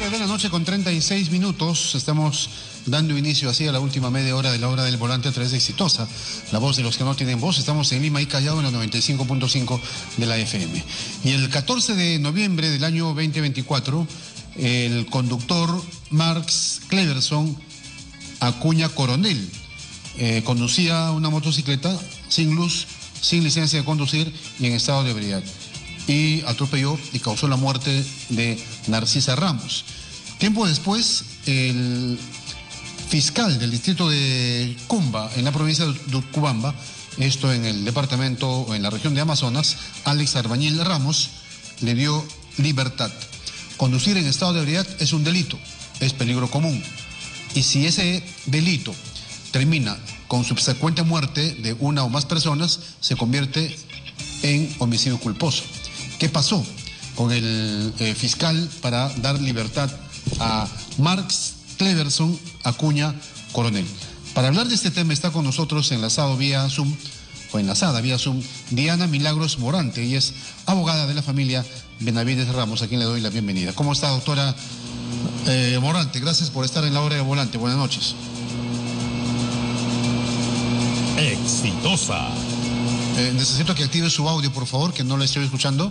de la noche con 36 minutos. Estamos dando inicio así a la última media hora de la hora del volante a través de Exitosa, la voz de los que no tienen voz. Estamos en Lima y Callao en la 95.5 de la FM. Y el 14 de noviembre del año 2024, el conductor Marx Cleverson Acuña Coronel conducía una motocicleta sin luz, sin licencia de conducir y en estado de ebriedad, y atropelló y causó la muerte de Narcisa Ramos. Tiempo después, el fiscal del distrito de Cumba, en la provincia de Utcubamba, esto en el departamento o en la región de Amazonas, Alex Arbañil Ramos, le dio libertad. Conducir en estado de ebriedad es un delito, es peligro común. Y si ese delito termina con subsecuente muerte de una o más personas, se convierte en homicidio culposo. ¿Qué pasó con el fiscal para dar libertad a Marx Cleverson Acuña Coronel? Para hablar de este tema está con nosotros enlazada vía Zoom, Diana Milagros Morante. Ella es abogada de la familia Benavides Ramos, a quien le doy la bienvenida. ¿Cómo está, doctora Morante? Gracias por estar en la hora de volante. Buenas noches. Exitosa. Necesito que active su audio, por favor, que no la estoy escuchando.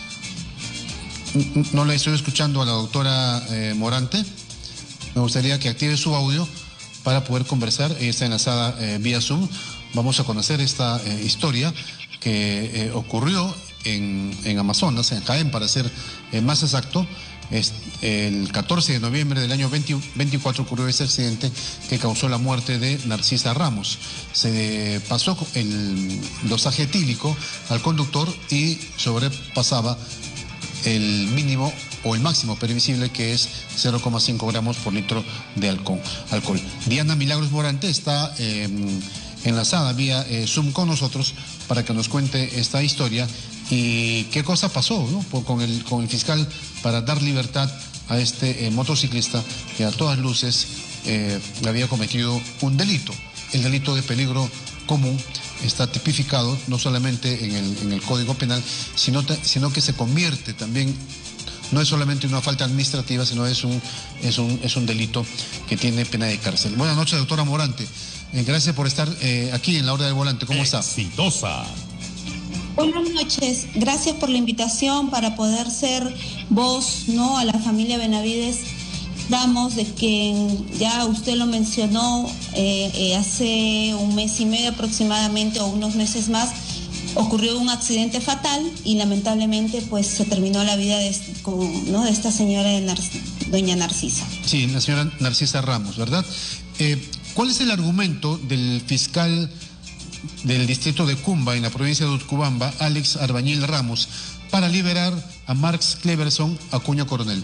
No la estoy escuchando a la doctora Morante. Me gustaría que active su audio para poder conversar. Ella está enlazada vía Zoom. Vamos a conocer esta historia que ocurrió en Amazonas, en Jaén, para ser más exacto. El 14 de noviembre del año 2024 ocurrió ese accidente que causó la muerte de Narcisa Ramos. Se pasó el dosaje etílico al conductor y sobrepasaba el mínimo o el máximo permisible, que es 0,5 gramos por litro de alcohol. Diana Milagros Morante está enlazada vía Zoom con nosotros para que nos cuente esta historia y qué cosa pasó, ¿no?, con el fiscal para dar libertad a este motociclista que a todas luces había cometido un delito. El delito de peligro común está tipificado no solamente en el Código Penal, sino que se convierte también, no es solamente una falta administrativa, sino es un delito que tiene pena de cárcel. Buenas noches, doctora Morante. Gracias por estar aquí en la hora del volante. ¿Cómo está? Exitosa. Buenas noches, gracias por la invitación para poder ser voz, ¿no?, a la familia Benavides Ramos, de que ya usted lo mencionó, hace un mes y medio aproximadamente, o unos meses más, ocurrió un accidente fatal y lamentablemente pues se terminó la vida de esta señora, doña Narcisa. Sí, la señora Narcisa Ramos, ¿verdad? ¿Cuál es el argumento del fiscal del distrito de Cumba, en la provincia de Utcubamba, Alex Arbañil Ramos, para liberar a Marx Cleverson Acuña Coronel?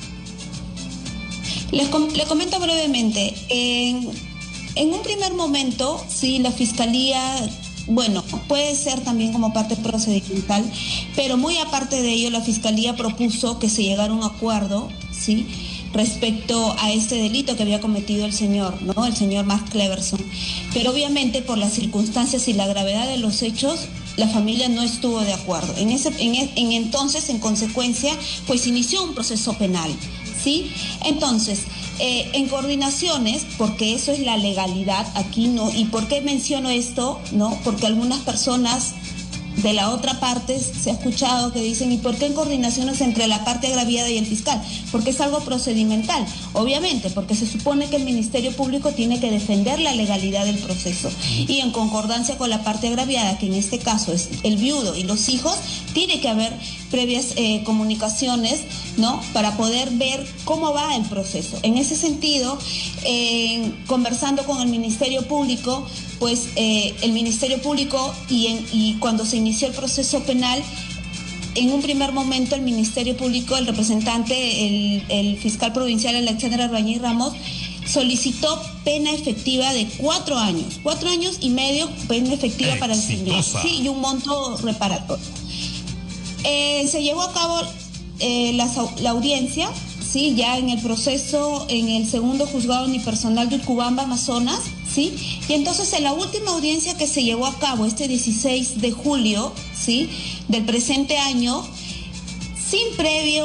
Le comento brevemente. En un primer momento, sí, la fiscalía, bueno, puede ser también como parte procedimental, pero muy aparte de ello, la fiscalía propuso que se llegara a un acuerdo, sí, respecto a este delito que había cometido el señor, ¿no?, el señor Marx Cleverson. Pero obviamente por las circunstancias y la gravedad de los hechos, la familia no estuvo de acuerdo. Entonces, en consecuencia, pues inició un proceso penal, ¿sí? Entonces, en coordinaciones, porque eso es la legalidad aquí, ¿no? ¿Y por qué menciono esto? ¿No? Porque algunas personas de la otra parte se ha escuchado que dicen, ¿y por qué en coordinaciones entre la parte agraviada y el fiscal? Porque es algo procedimental, obviamente, porque se supone que el Ministerio Público tiene que defender la legalidad del proceso, y en concordancia con la parte agraviada, que en este caso es el viudo y los hijos, tiene que haber previas comunicaciones, ¿no?, para poder ver cómo va el proceso. En ese sentido, conversando con el Ministerio Público, pues el Ministerio Público y cuando se inició el proceso penal, en un primer momento el Ministerio Público, el representante, el fiscal provincial Alexander Arbañil Ramos, solicitó pena efectiva de 4 años, 4 años y medio pena efectiva para el señor, sí, y un monto reparatorio. Se llevó a cabo la audiencia, sí, ya en el proceso, en el segundo juzgado unipersonal de Utcubamba, Amazonas, ¿sí? Y entonces en la última audiencia que se llevó a cabo este 16 de julio, ¿sí?, del presente año, sin previo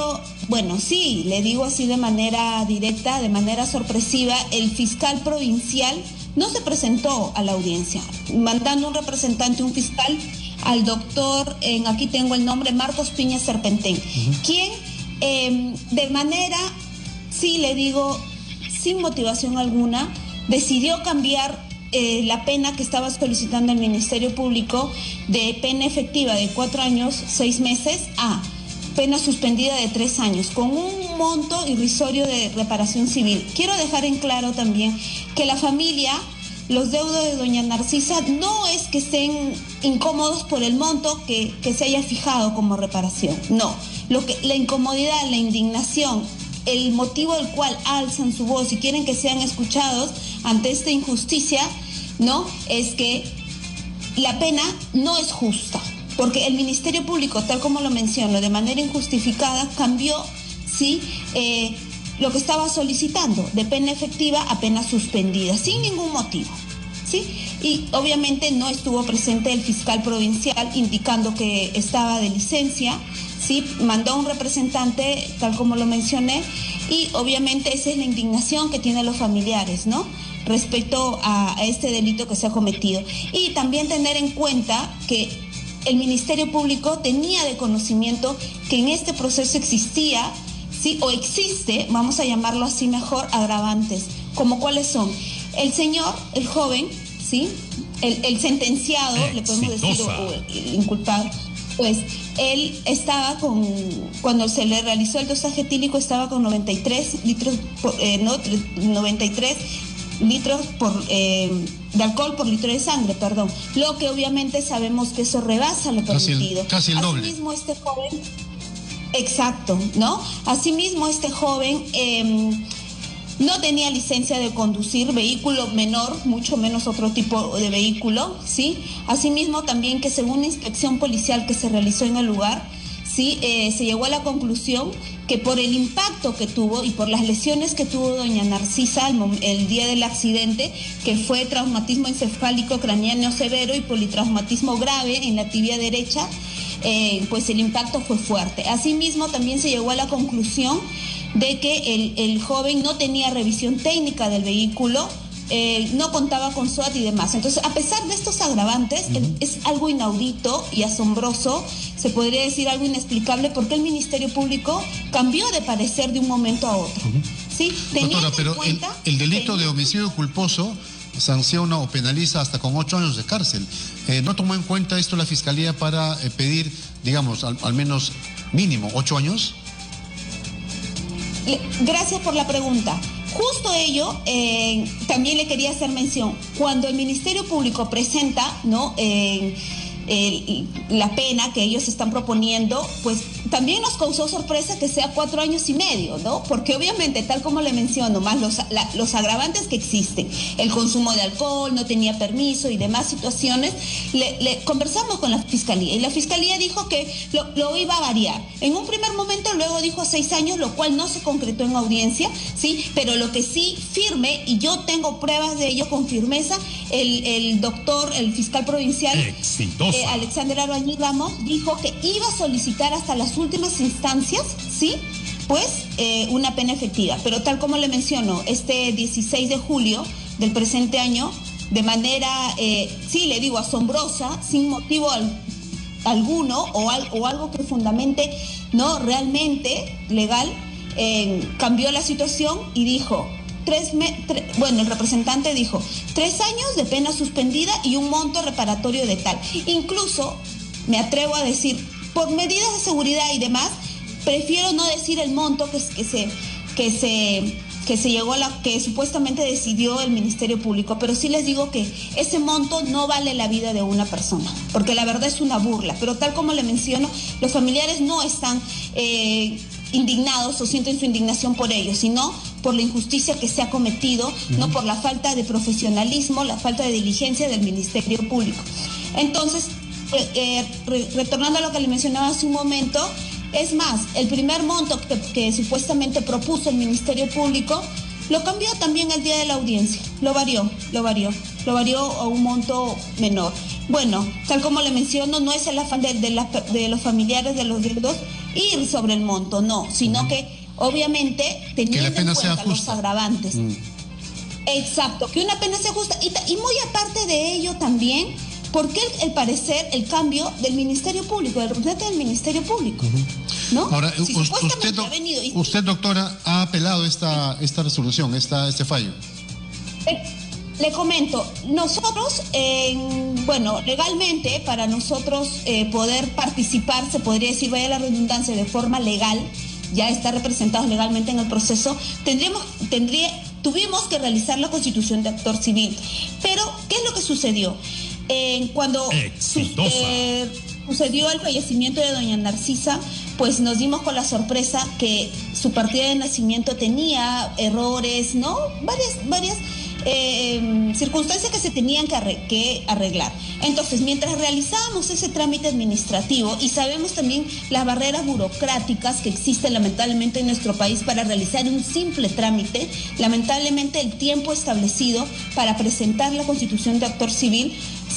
bueno, sí, le digo así de manera directa, de manera sorpresiva, el fiscal provincial no se presentó a la audiencia, mandando un representante, un fiscal, al doctor, aquí tengo el nombre, Marcos Piña Serpentén, quien de manera, sí le digo, sin motivación alguna, decidió cambiar la pena que estaba solicitando el Ministerio Público de pena efectiva de 4 años, 6 meses a pena suspendida de 3 años, con un monto irrisorio de reparación civil. Quiero dejar en claro también que la familia, los deudos de doña Narcisa, no es que estén incómodos por el monto que se haya fijado como reparación, no. La incomodidad, la indignación, el motivo del cual alzan su voz y quieren que sean escuchados ante esta injusticia, ¿no? Es que la pena no es justa, porque el Ministerio Público, tal como lo menciono, de manera injustificada, cambió, ¿sí?, lo que estaba solicitando, de pena efectiva a pena suspendida, sin ningún motivo, ¿sí? Y obviamente no estuvo presente el fiscal provincial indicando que estaba de licencia, ¿sí? Mandó a un representante, tal como lo mencioné, y obviamente esa es la indignación que tienen los familiares, ¿no?, respecto a este delito que se ha cometido. Y también tener en cuenta que el Ministerio Público tenía de conocimiento que en este proceso existía, ¿sí?, o existe, vamos a llamarlo así mejor, agravantes, como cuáles son. El señor, el joven, ¿sí?, el sentenciado, le podemos decir, o el inculpado, pues él estaba cuando se le realizó el dosaje etílico, estaba con 93 litros, 93 litros de alcohol por litro de sangre, perdón. Lo que obviamente sabemos que eso rebasa lo permitido. Casi el doble. Asimismo, este joven, exacto, ¿no? Asimismo, este joven no tenía licencia de conducir vehículo menor, mucho menos otro tipo de vehículo, ¿sí? Asimismo, también que según la inspección policial que se realizó en el lugar, ¿sí?, se llegó a la conclusión que por el impacto que tuvo y por las lesiones que tuvo doña Narcisa el día del accidente, que fue traumatismo encefálico craneano severo y politraumatismo grave en la tibia derecha, pues el impacto fue fuerte. Asimismo, también se llegó a la conclusión de que el joven no tenía revisión técnica del vehículo, no contaba con SOAT y demás. Entonces, a pesar de estos agravantes, es algo inaudito y asombroso, se podría decir algo inexplicable, porque el Ministerio Público cambió de parecer de un momento a otro. ¿Sí? Doctora, pero el delito de homicidio culposo sanciona o penaliza hasta con 8 años de cárcel. ¿No tomó en cuenta esto la Fiscalía para pedir, digamos, al menos mínimo 8 años? Gracias por la pregunta. Justo ello, también le quería hacer mención. Cuando el Ministerio Público presenta, ¿no?, la pena que ellos están proponiendo, pues también nos causó sorpresa que sea 4 años y medio, ¿no? Porque obviamente, tal como le menciono, más los agravantes que existen, el consumo de alcohol, no tenía permiso y demás situaciones, le conversamos con la Fiscalía y la Fiscalía dijo que lo iba a variar. En un primer momento luego dijo 6 años, lo cual no se concretó en audiencia, ¿sí? Pero lo que sí firme, y yo tengo pruebas de ello con firmeza, el doctor, el fiscal provincial, Alexander Albañil Ramos, dijo que iba a solicitar hasta las últimas instancias, ¿sí?, pues una pena efectiva. Pero tal como le menciono, este 16 de julio del presente año, de manera, sí, le digo, asombrosa, sin motivo alguno o algo que fundamente, no realmente legal, cambió la situación y dijo... el representante dijo 3 años de pena suspendida y un monto reparatorio de tal. Incluso, me atrevo a decir, por medidas de seguridad y demás, prefiero no decir el monto que se llegó que supuestamente decidió el Ministerio Público, pero sí les digo que ese monto no vale la vida de una persona, porque la verdad es una burla. Pero tal como le menciono, los familiares no están indignados o sienten su indignación por ello, sino por la injusticia que se ha cometido, no por la falta de profesionalismo, la falta de diligencia del Ministerio Público. Entonces, retornando a lo que le mencionaba hace un momento, es más, el primer monto que supuestamente propuso el Ministerio Público, lo cambió también el día de la audiencia, lo varió a un monto menor. Bueno, tal como le menciono, no es el afán de los familiares de los deudos ir sobre el monto, no, sino que obviamente teniendo en cuenta los agravantes. Exacto, que una pena sea justa. Y muy aparte de ello también, porque el parecer, el cambio del Ministerio Público, del representante del Ministerio Público, ¿no? Ahora, si usted, doctora, ha apelado esta resolución, este fallo. Le comento, nosotros, legalmente, para nosotros poder participar, se podría decir, vaya la redundancia, de forma legal, ya está representados legalmente en el proceso, tuvimos que realizar la constitución de actor civil. Pero, ¿qué es lo que sucedió? Cuando sucedió el fallecimiento de doña Narcisa, pues nos dimos con la sorpresa que su partida de nacimiento tenía errores, ¿no? Varias circunstancias que se tenían que arreglar. Entonces, mientras realizábamos ese trámite administrativo, y sabemos también las barreras burocráticas que existen lamentablemente en nuestro país para realizar un simple trámite, lamentablemente el tiempo establecido para presentar la constitución de actor civil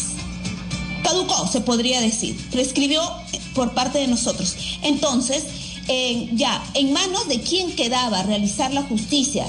caducó, se podría decir, prescribió por parte de nosotros. Entonces, ya en manos de quién quedaba realizar la justicia,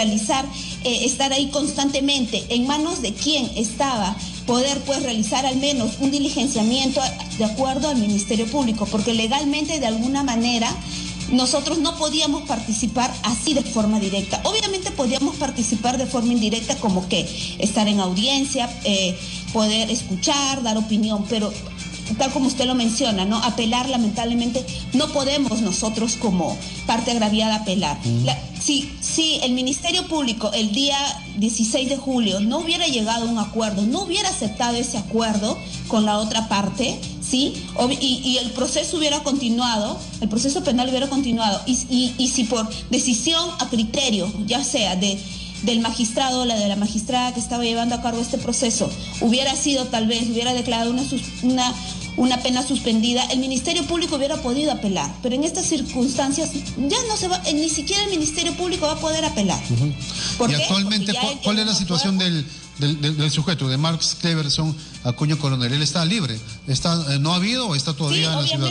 estar ahí constantemente, en manos de quién estaba poder pues realizar al menos un diligenciamiento de acuerdo al Ministerio Público, porque legalmente de alguna manera nosotros no podíamos participar así de forma directa. Obviamente podíamos participar de forma indirecta, como que estar en audiencia, poder escuchar, dar opinión, pero tal como usted lo menciona, ¿no? Apelar, lamentablemente, no podemos nosotros como parte agraviada apelar. Si el Ministerio Público el día 16 de julio no hubiera llegado a un acuerdo, no hubiera aceptado ese acuerdo con la otra parte, ¿sí? Y el proceso hubiera continuado, el proceso penal hubiera continuado, y si por decisión a criterio, ya sea del magistrado o de la magistrada que estaba llevando a cargo este proceso, hubiera declarado una pena suspendida, el Ministerio Público hubiera podido apelar, pero en estas circunstancias ya no se va, ni siquiera el Ministerio Público va a poder apelar. ¿Y actualmente cuál es la situación del sujeto, de Marx Cleverson Acuña Coronel? ¿Él está libre? ¿No ha habido o está todavía en la ciudad?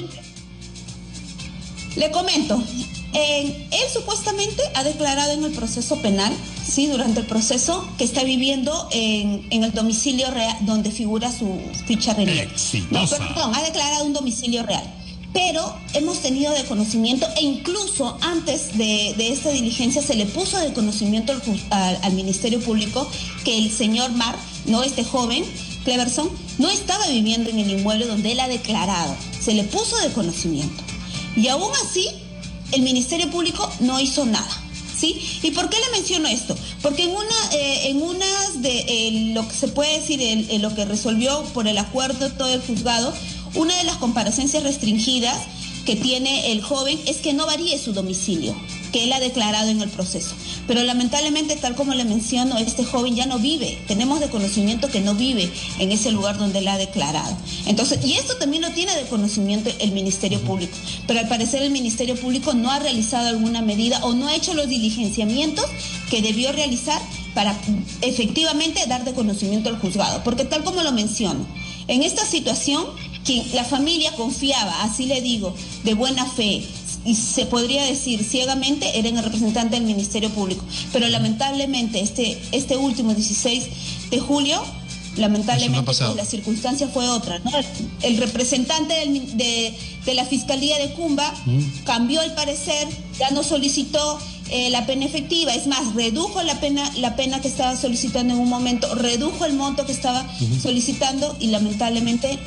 Le comento, él supuestamente ha declarado en el proceso penal, sí, durante el proceso, que está viviendo en el domicilio real donde figura su ficha real. Ha declarado un domicilio real. Pero hemos tenido de conocimiento, e incluso antes de esta diligencia se le puso de conocimiento al Ministerio Público que el señor este joven, Cleverson, no estaba viviendo en el inmueble donde él ha declarado. Se le puso de conocimiento. Y aún así, el Ministerio Público no hizo nada, ¿sí? ¿Y por qué le menciono esto? Porque en unas de lo que se puede decir, lo que resolvió por el acuerdo todo el juzgado, una de las comparecencias restringidas que tiene el joven es que no varíe su domicilio, que él ha declarado en el proceso. Pero lamentablemente, tal como le menciono, este joven ya no vive. Tenemos de conocimiento que no vive en ese lugar donde él ha declarado. Entonces, y esto también lo tiene de conocimiento el Ministerio Público. Pero al parecer el Ministerio Público no ha realizado alguna medida o no ha hecho los diligenciamientos que debió realizar para efectivamente dar de conocimiento al juzgado. Porque tal como lo menciono, en esta situación, la familia confiaba, así le digo, de buena fe, y se podría decir ciegamente, era en el representante del Ministerio Público. Pero lamentablemente este último 16 de julio, lamentablemente pues, la circunstancia fue otra, ¿no? El representante de la Fiscalía de Cumba cambió el parecer, ya no solicitó la pena efectiva, es más, redujo la pena que estaba solicitando en un momento, redujo el monto que estaba solicitando, y lamentablemente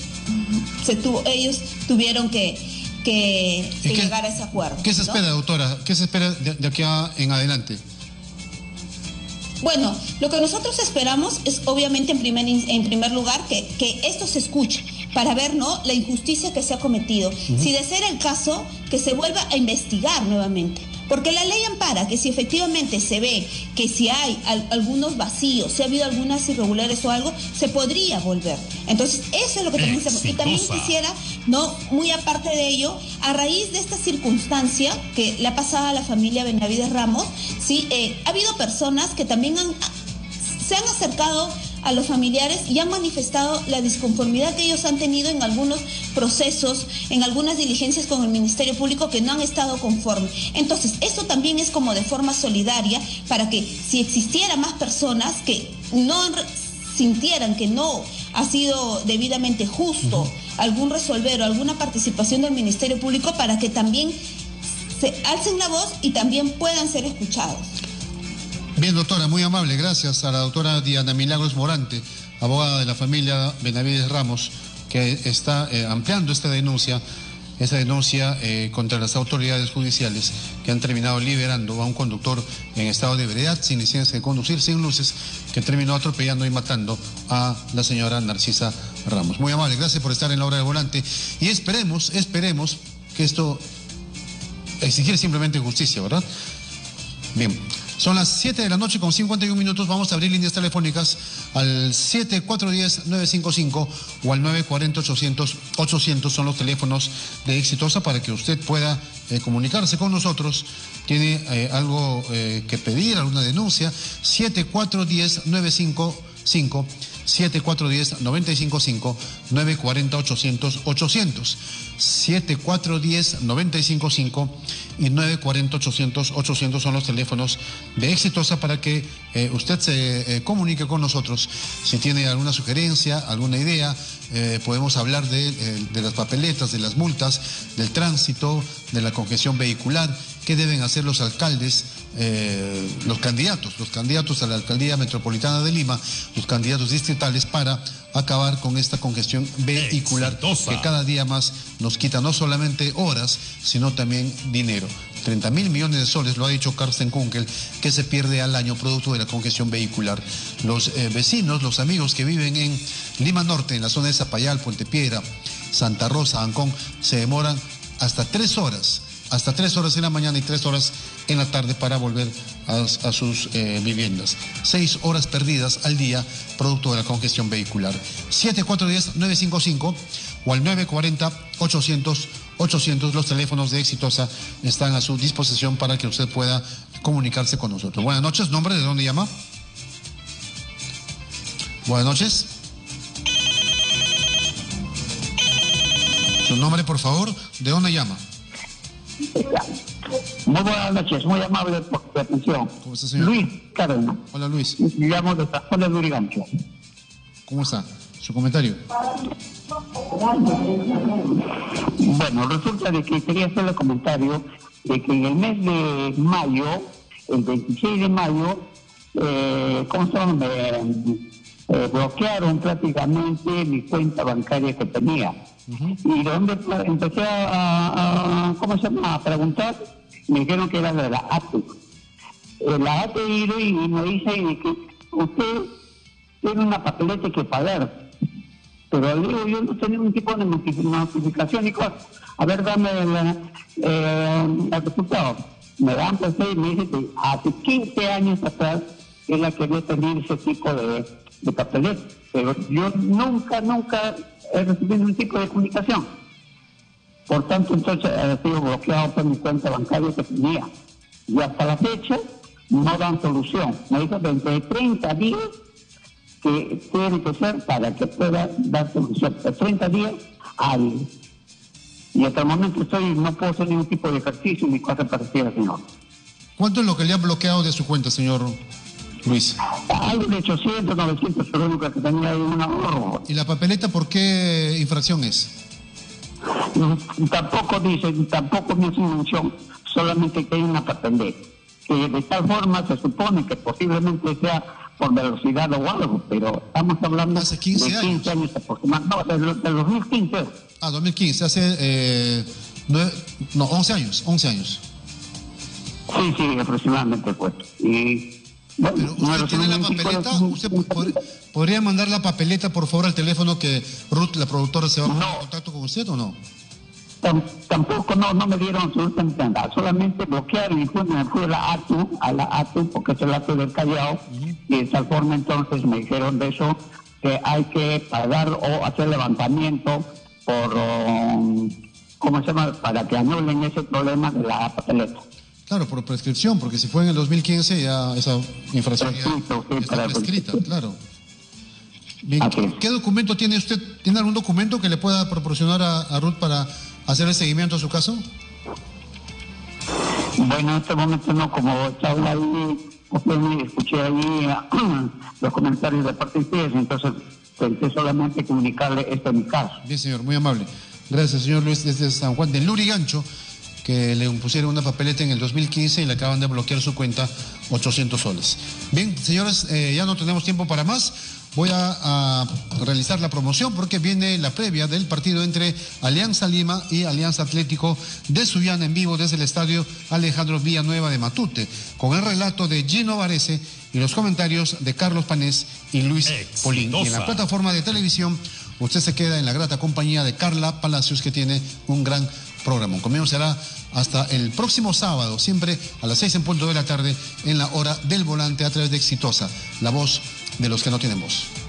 ellos tuvieron que llegar a ese acuerdo. ¿Qué se espera, doctora? ¿Qué se espera de aquí en adelante? Bueno, lo que nosotros esperamos es obviamente en primer lugar que esto se escuche para ver, ¿no?, la injusticia que se ha cometido. Si de ser el caso, que se vuelva a investigar nuevamente. Porque la ley ampara que si efectivamente se ve que si hay algunos vacíos, si ha habido algunas irregulares o algo, se podría volver. Entonces, eso es lo que también se... Y también quisiera, no muy aparte de ello, a raíz de esta circunstancia que le ha pasado a la familia Benavides Ramos, ¿sí? Ha habido personas que también se han acercado a los familiares y han manifestado la disconformidad que ellos han tenido en algunos procesos, en algunas diligencias con el Ministerio Público que no han estado conformes. Entonces, esto también es como de forma solidaria para que si existiera más personas que no sintieran que no ha sido debidamente justo algún resolver o alguna participación del Ministerio Público, para que también se alcen la voz y también puedan ser escuchados. Bien, doctora, muy amable. Gracias a la doctora Diana Milagros Morante, abogada de la familia Benavides Ramos, que está ampliando esta denuncia contra las autoridades judiciales que han terminado liberando a un conductor en estado de ebriedad, sin licencia de conducir, sin luces, que terminó atropellando y matando a la señora Narcisa Ramos. Muy amable, gracias por estar en la hora del volante y esperemos que esto exigir simplemente justicia, ¿verdad? Bien, son las 7 de la noche con 51 minutos, vamos a abrir líneas telefónicas al 7410-955 o al 940-800, son los teléfonos de Exitosa para que usted pueda comunicarse con nosotros. Tiene algo que pedir, alguna denuncia, 7410-955, 7410-955, 940-800, 7410-955 y 940-800 son los teléfonos de Exitosa para que usted se comunique con nosotros. Si tiene alguna sugerencia, alguna idea, podemos hablar de las papeletas, de las multas, del tránsito, de la congestión vehicular, qué deben hacer los alcaldes, los candidatos a la alcaldía metropolitana de Lima, los candidatos distritales, para acabar con esta congestión vehicular Exitosa, que cada día más nos quita no solamente horas, sino también dinero. 30.000 millones de soles, lo ha dicho Carsten Kunkel, que se pierde al año producto de la congestión vehicular. Los vecinos, los amigos que viven en Lima Norte, en la zona de Zapayal, Puente Piedra, Santa Rosa, Ancón, se demoran hasta 3 horas en la mañana y 3 horas en la tarde para volver a sus viviendas. 6 horas perdidas al día producto de la congestión vehicular. 7410-955 o al 940-800, los teléfonos de Exitosa están a su disposición para que usted pueda comunicarse con nosotros. Buenas noches, ¿nombre? ¿De dónde llama? Buenas noches. Su nombre, por favor, ¿de dónde llama? Muy buenas noches, muy amable por su atención. ¿Cómo está, señor? Luis Cárdenas. Hola, Luis. Llamo de San Juan de Lurigancho. ¿Cómo está? ¿Su comentario? Bueno, resulta de que quería hacerle comentario de que en el mes de mayo, el 26 de mayo, bloquearon prácticamente mi cuenta bancaria que tenía. Y donde empecé a preguntar, me dijeron que era de la ATU. La ATU y me dice que usted tiene una papeleta que pagar. Pero digo, yo no tenía ningún tipo de notificación y cosas. A ver, dame el resultado. Me dan pues y me dice que hace 15 años atrás es la que había tenido ese tipo de papeleta. Pero yo nunca he recibido ningún tipo de comunicación. Por tanto, entonces he sido bloqueado por mi cuenta bancaria que tenía. Y hasta la fecha no dan solución. Me dijo dentro de 30 días que tiene que ser para que pueda dar solución. De 30 días hábiles. Y hasta el momento no puedo hacer ningún tipo de ejercicio ni cosa parecida, señor. ¿Cuánto es lo que le han bloqueado de su cuenta, señor Luis? Algo de 800, 900, pero lo que tenía ahí una ahorro. ¿Y la papeleta por qué infracción es? Tampoco me hace mención, solamente que hay una papeleta. Que de tal forma se supone que posiblemente sea por velocidad o algo, pero estamos hablando hace 15 de 15 años aproximadamente, no, del 2015. 2015, hace 11 años. Sí, aproximadamente pues. Y bueno, pero ¿usted tiene la papeleta? ¿Usted podría mandar la papeleta, por favor, al teléfono que Ruth, la productora, se va a poner en contacto con usted o no? Tampoco, no me dieron absolutamente nada, solamente bloquearon y fui a la ATU, porque es el ATU del Callao, y de tal forma entonces me dijeron de eso, que hay que pagar o hacer levantamiento por, para que anulen ese problema de la papeleta. Claro, por prescripción, porque si fue en el 2015 ya esa infracción ya está prescrita, claro. Bien, ¿qué documento tiene usted? ¿Tiene algún documento que le pueda proporcionar a Ruth para hacer el seguimiento a su caso? Bueno, en este momento no, como está ahí, escuché ahí los comentarios de parte de ustedes, entonces pensé solamente comunicarle esto en mi caso. Bien, señor, muy amable. Gracias, señor Luis, desde San Juan de Lurigancho, que le pusieron una papeleta en el 2015 y le acaban de bloquear su cuenta 800 soles. Bien, señores, ya no tenemos tiempo para más. Voy a realizar la promoción porque viene la previa del partido entre Alianza Lima y Alianza Atlético de Sullana en vivo desde el estadio Alejandro Villanueva de Matute, con el relato de Gino Varese y los comentarios de Carlos Panés y Luis Polín. Y en la plataforma de televisión usted se queda en la grata compañía de Carla Palacios, que tiene un gran programa. Conmigo será hasta el próximo sábado, siempre a las 6 en punto de la tarde, en la hora del volante, a través de Exitosa, la voz de los que no tienen voz.